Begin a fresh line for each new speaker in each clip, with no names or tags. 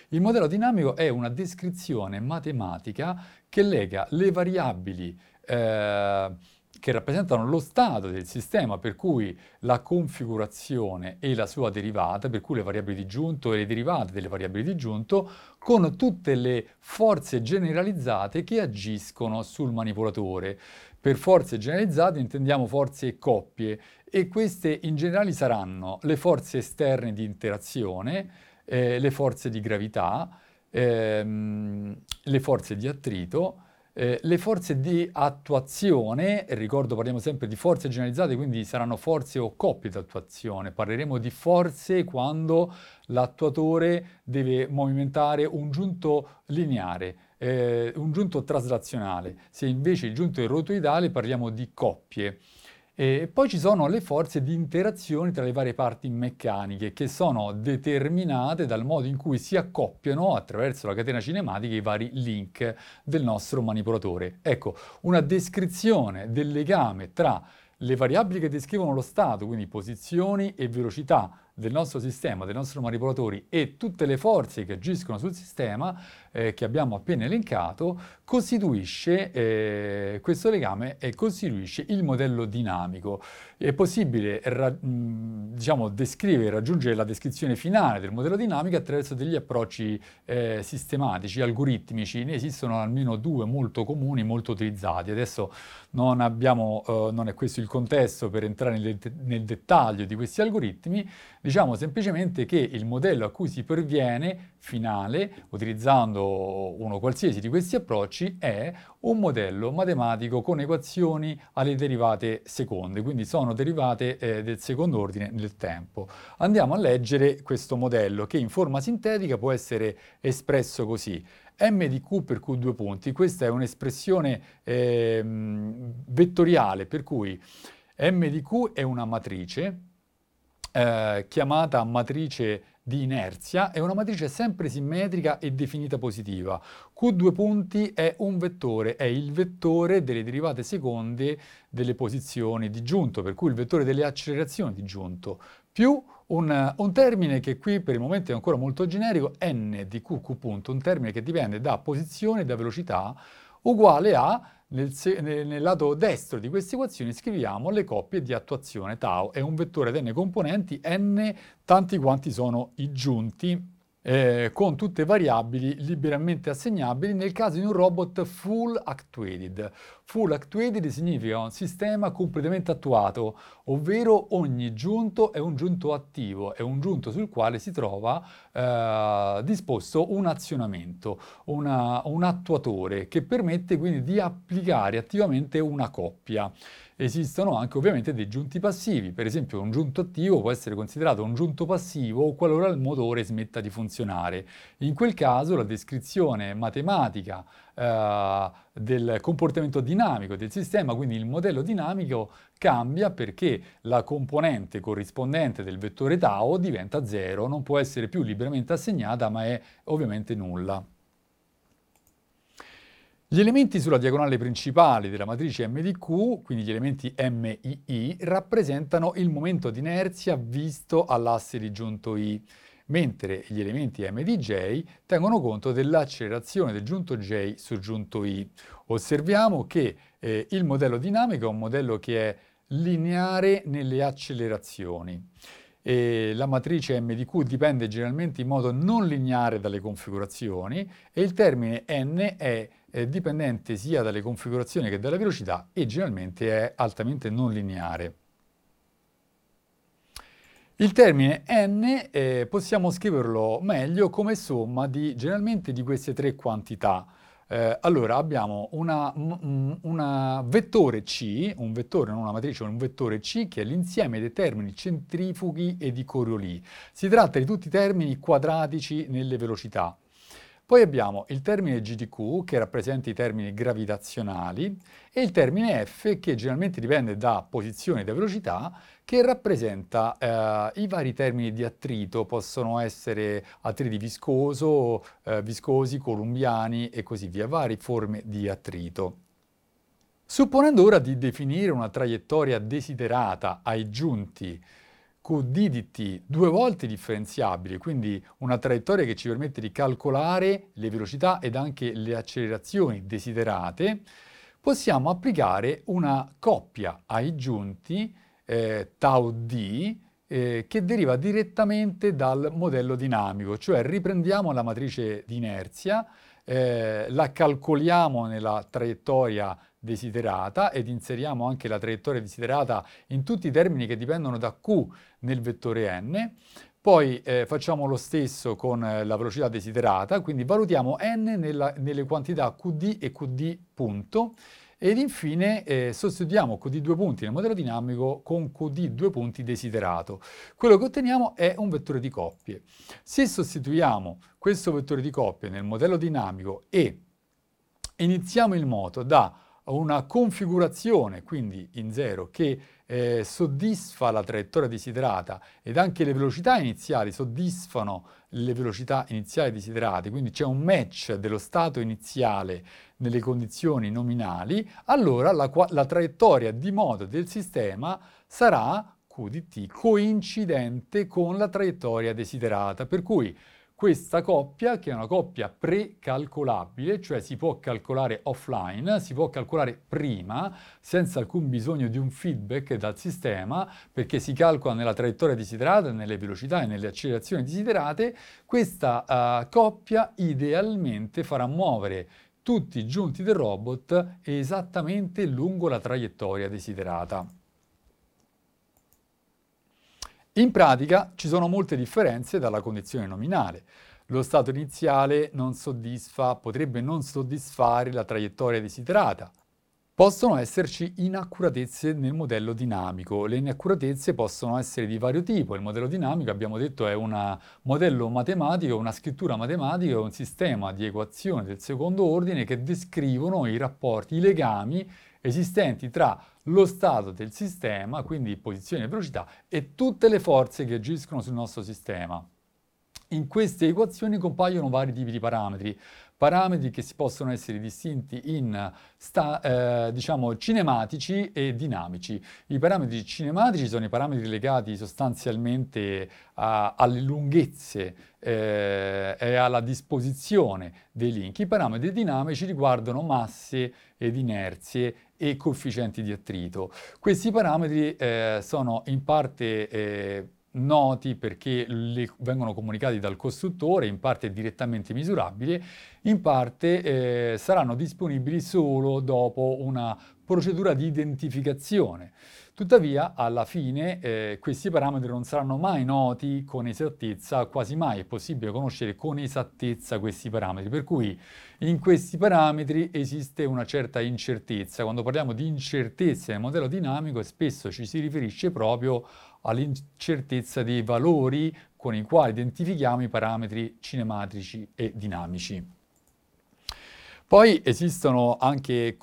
Il modello dinamico è una descrizione matematica che lega le variabili che rappresentano lo stato del sistema, per cui la configurazione e la sua derivata, per cui le variabili di giunto e le derivate delle variabili di giunto, con tutte le forze generalizzate che agiscono sul manipolatore. Per forze generalizzate intendiamo forze e coppie, e queste in generale saranno le forze esterne di interazione, le forze di gravità, le forze di attrito, le forze di attuazione. Ricordo, parliamo sempre di forze generalizzate, quindi saranno forze o coppie di attuazione. Parleremo di forze quando l'attuatore deve movimentare un giunto lineare, un giunto traslazionale. Se invece il giunto è rotoidale, parliamo di coppie. E poi ci sono le forze di interazione tra le varie parti meccaniche, che sono determinate dal modo in cui si accoppiano attraverso la catena cinematica i vari link del nostro manipolatore. Ecco, una descrizione del legame tra le variabili che descrivono lo stato, quindi posizioni e velocità del nostro sistema, dei nostri manipolatori, e tutte le forze che agiscono sul sistema che abbiamo appena elencato, costituisce questo legame e costituisce il modello dinamico. È possibile diciamo, descrivere e raggiungere la descrizione finale del modello dinamico attraverso degli approcci sistematici, algoritmici. Ne esistono almeno due molto comuni, molto utilizzati. Adesso non è questo il contesto per entrare nel dettaglio di questi algoritmi. Diciamo semplicemente che il modello a cui si perviene finale, utilizzando uno qualsiasi di questi approcci, è un modello matematico con equazioni alle derivate seconde, quindi sono derivate del secondo ordine nel tempo. Andiamo a leggere questo modello, che in forma sintetica può essere espresso così: m di q per q due punti. Questa è un'espressione vettoriale, per cui m di q è una matrice chiamata matrice di inerzia, è una matrice sempre simmetrica e definita positiva. Q due punti è un vettore, è il vettore delle derivate seconde delle posizioni di giunto, per cui il vettore delle accelerazioni di giunto, più un termine che qui per il momento è ancora molto generico, n di q punto, un termine che dipende da posizione e da velocità, uguale a, nel lato destro di queste equazioni scriviamo le coppie di attuazione. Tau è un vettore ad n componenti, n tanti quanti sono i giunti, con tutte variabili liberamente assegnabili nel caso di un robot full actuated. Full actuated significa un sistema completamente attuato, ovvero ogni giunto è un giunto attivo, è un giunto sul quale si trova disposto un azionamento, un attuatore che permette quindi di applicare attivamente una coppia. Esistono anche ovviamente dei giunti passivi, per esempio un giunto attivo può essere considerato un giunto passivo qualora il motore smetta di funzionare. In quel caso la descrizione matematica del comportamento dinamico del sistema, quindi il modello dinamico, cambia perché la componente corrispondente del vettore tau diventa 0, non può essere più liberamente assegnata, ma è ovviamente nulla. Gli elementi sulla diagonale principale della matrice M di Q, quindi gli elementi MII, rappresentano il momento di inerzia visto all'asse di giunto I, mentre gli elementi M di J tengono conto dell'accelerazione del giunto J sul giunto I. Osserviamo che il modello dinamico è un modello che è lineare nelle accelerazioni. La matrice M di Q dipende generalmente in modo non lineare dalle configurazioni e il termine n è dipendente sia dalle configurazioni che dalla velocità e generalmente è altamente non lineare. Il termine n possiamo scriverlo meglio come somma generalmente di queste tre quantità. Allora abbiamo un vettore C, un vettore, non una matrice, un vettore C che è l'insieme dei termini centrifughi e di Coriolis. Si tratta di tutti i termini quadratici nelle velocità. Poi abbiamo il termine G di Q che rappresenta i termini gravitazionali e il termine F che generalmente dipende da posizione e da velocità, che rappresenta i vari termini di attrito. Possono essere attriti viscosi, columbiani e così via, varie forme di attrito. Supponendo ora di definire una traiettoria desiderata ai giunti QD di t due volte differenziabile, quindi una traiettoria che ci permette di calcolare le velocità ed anche le accelerazioni desiderate, possiamo applicare una coppia ai giunti tau d che deriva direttamente dal modello dinamico, cioè riprendiamo la matrice di inerzia, la calcoliamo nella traiettoria desiderata ed inseriamo anche la traiettoria desiderata in tutti i termini che dipendono da q nel vettore n. Poi facciamo lo stesso con la velocità desiderata, quindi valutiamo n nelle quantità qd e qd punto, ed infine sostituiamo qd due punti nel modello dinamico con qd due punti desiderato. Quello che otteniamo è un vettore di coppie. Se sostituiamo questo vettore di coppie nel modello dinamico e iniziamo il moto da una configurazione, quindi in 0, che soddisfa la traiettoria desiderata ed anche le velocità iniziali soddisfano le velocità iniziali desiderate, quindi c'è un match dello stato iniziale nelle condizioni nominali, allora la traiettoria di moto del sistema sarà q di t coincidente con la traiettoria desiderata, per cui questa coppia, che è una coppia precalcolabile, cioè si può calcolare offline, si può calcolare prima, senza alcun bisogno di un feedback dal sistema, perché si calcola nella traiettoria desiderata, nelle velocità e nelle accelerazioni desiderate, questa coppia idealmente farà muovere tutti i giunti del robot esattamente lungo la traiettoria desiderata. In pratica ci sono molte differenze dalla condizione nominale. Lo stato iniziale potrebbe non soddisfare la traiettoria desiderata. Possono esserci inaccuratezze nel modello dinamico. Le inaccuratezze possono essere di vario tipo. Il modello dinamico, abbiamo detto, è un modello matematico, una scrittura matematica, un sistema di equazioni del secondo ordine che descrivono i rapporti, i legami esistenti tra lo stato del sistema, quindi posizione e velocità, e tutte le forze che agiscono sul nostro sistema. In queste equazioni compaiono vari tipi di parametri che si possono essere distinti in diciamo cinematici e dinamici. I parametri cinematici sono i parametri legati sostanzialmente alle lunghezze e alla disposizione dei link. I parametri dinamici riguardano masse ed inerzie e coefficienti di attrito. Questi parametri sono in parte noti perché vengono comunicati dal costruttore, in parte direttamente misurabili, in parte saranno disponibili solo dopo una procedura di identificazione. Tuttavia, alla fine, questi parametri non saranno mai noti con esattezza, quasi mai è possibile conoscere con esattezza questi parametri, per cui in questi parametri esiste una certa incertezza. Quando parliamo di incertezza nel modello dinamico, spesso ci si riferisce proprio all'incertezza dei valori con i quali identifichiamo i parametri cinematrici e dinamici. Poi esistono anche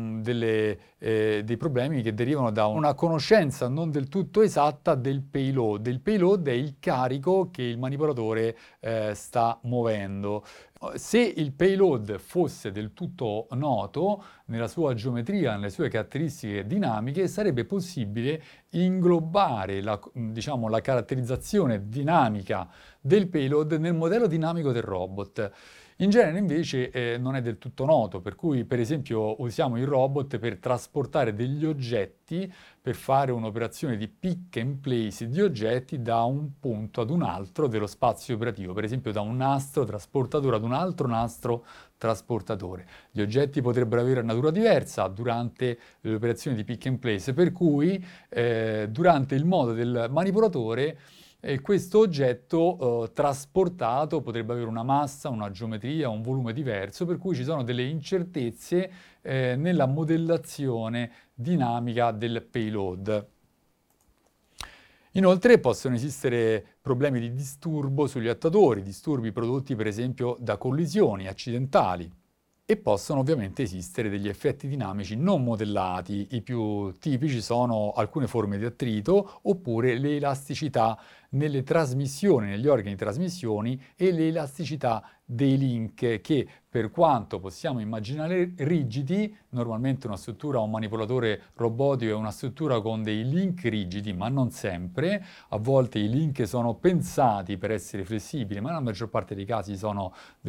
dei problemi che derivano da una conoscenza non del tutto esatta del payload. Il payload è il carico che il manipolatore sta muovendo. Se il payload fosse del tutto noto nella sua geometria, nelle sue caratteristiche dinamiche, sarebbe possibile inglobare la caratterizzazione dinamica del payload nel modello dinamico del robot. In genere invece non è del tutto noto, per cui per esempio usiamo il robot per trasportare degli oggetti, per fare un'operazione di pick and place di oggetti da un punto ad un altro dello spazio operativo, per esempio da un nastro trasportatore ad un altro nastro trasportatore. Gli oggetti potrebbero avere natura diversa durante le operazioni di pick and place, per cui durante il modo del manipolatore questo oggetto trasportato potrebbe avere una massa, una geometria, un volume diverso, per cui ci sono delle incertezze nella modellazione dinamica del payload. Inoltre possono esistere problemi di disturbo sugli attatori, disturbi prodotti per esempio da collisioni accidentali. e possono ovviamente esistere degli effetti dinamici non modellati. I più tipici sono alcune forme di attrito oppure le elasticità nelle trasmissioni, negli organi di trasmissioni e le elasticità dei link che, per quanto possiamo immaginare rigidi, normalmente una struttura, un manipolatore robotico è una struttura con dei link rigidi, ma non sempre. A volte i link sono pensati per essere flessibili, ma nella maggior parte dei casi sono